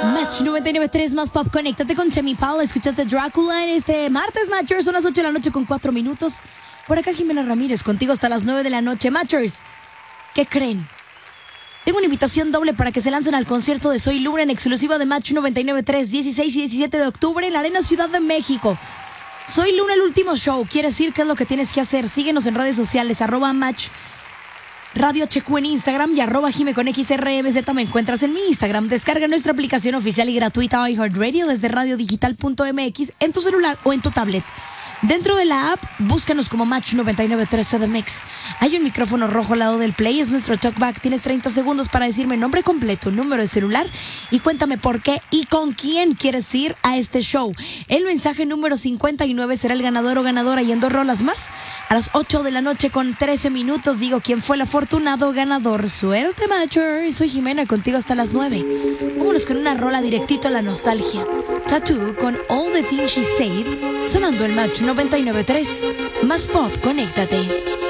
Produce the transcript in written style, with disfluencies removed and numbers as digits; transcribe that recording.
Match 99.3 más pop. Conéctate con Chemi Paul. Escuchaste Drácula en este martes, Matchers. Son las 8 de la noche con 4 minutos. Por acá Jimena Ramírez, contigo hasta las 9 de la noche. Matchers, ¿qué creen? Tengo una invitación doble para que se lancen al concierto de Soy Luna en exclusiva de Match 99.3, 16 y 17 de octubre en la Arena Ciudad de México. Soy Luna, el último show. Quiere decir qué es lo que tienes que hacer. Síguenos en redes sociales, @Match Radio HQ en Instagram y @JimeConXRMZ. Me encuentras en mi Instagram. Descarga nuestra aplicación oficial y gratuita iHeartRadio desde radiodigital.mx en tu celular o en tu tablet. Dentro de la app, búscanos como Match 99.3 CDMX. Hay un micrófono rojo al lado del play, es nuestro talkback. Tienes 30 segundos para decirme nombre completo, número de celular y cuéntame por qué y con quién quieres ir a este show. El mensaje número 59 será el ganador o ganadora y en 2 rolas más. A las 8 de la noche con 13 minutos digo quién fue el afortunado ganador. Suerte, Matcher. Soy Jimena, contigo hasta las 9. Vámonos con una rola directito a la nostalgia. Tattoo con All the Things She Said, sonando el Match 99.3. Más pop, conéctate.